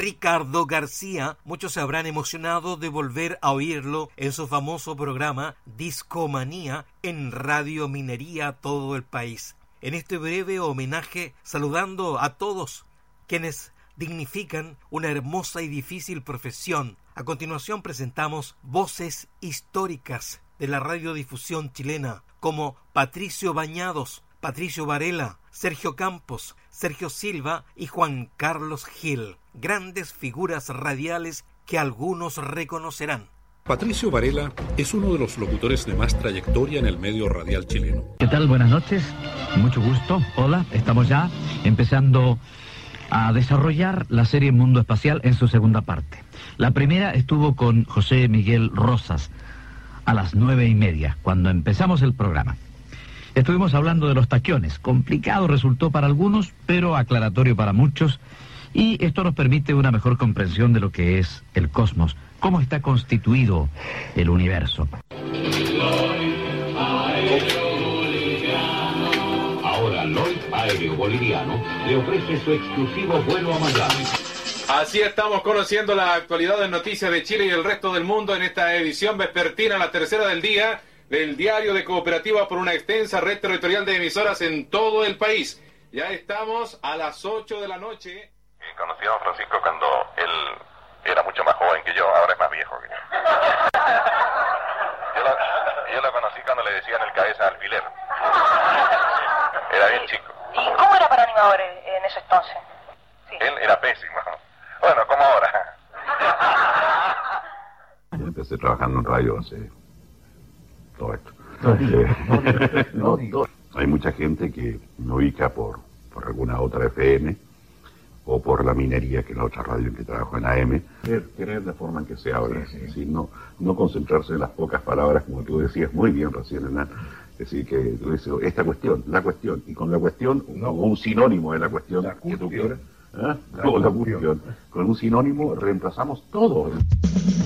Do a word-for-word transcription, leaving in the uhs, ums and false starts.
Ricardo García, muchos se habrán emocionado de volver a oírlo en su famoso programa Discomanía en Radio Minería Todo el País. En este breve homenaje, saludando a todos quienes dignifican una hermosa y difícil profesión. A continuación presentamos voces históricas de la radiodifusión chilena, como Patricio Bañados, Patricio Varela, Sergio Campos, Sergio Silva y Juan Carlos Gil, grandes figuras radiales que algunos reconocerán. Patricio Varela es uno de los locutores de más trayectoria en el medio radial chileno. ¿Qué tal? Buenas noches, mucho gusto. Hola, estamos ya empezando a desarrollar la serie Mundo Espacial en su segunda parte. La primera estuvo con José Miguel Rosas a las nueve y media, cuando empezamos el programa. Estuvimos hablando de los taquiones. Complicado resultó para algunos, pero aclaratorio para muchos, y esto nos permite una mejor comprensión de lo que es el cosmos, cómo está constituido el universo. Ahora Lloyd Aéreo Boliviano le ofrece su exclusivo vuelo a Miami. Así estamos conociendo la actualidad en noticias de Chile y el resto del mundo en esta edición vespertina, la tercera del día, del Diario de Cooperativa por una extensa red territorial de emisoras en todo el país. Ya estamos a las ocho de la noche. Conocí a don Francisco cuando él era mucho más joven que yo, ahora es más viejo que yo. Yo lo, yo lo conocí cuando le decían el cabeza de alfiler. Era bien chico. ¿Y cómo era para animador en ese entonces? Sí. Él era pésimo. Bueno, como ahora. Yo empecé trabajando en radio hace todo esto. No, no, hay mucha gente que me ubica por, por alguna otra F M o por la minería, que es la otra radio en que trabajo en A M. Querer, querer la forma en que se habla, sí, sí. Es decir, no, no concentrarse en las pocas palabras, como tú decías muy bien recién, Hernán. Es decir, que tú dices, esta cuestión, la cuestión, y con la cuestión, no, un sinónimo de la cuestión la que tú quieras. ¿Eh? La, no, la cuestión. Con un sinónimo reemplazamos todo.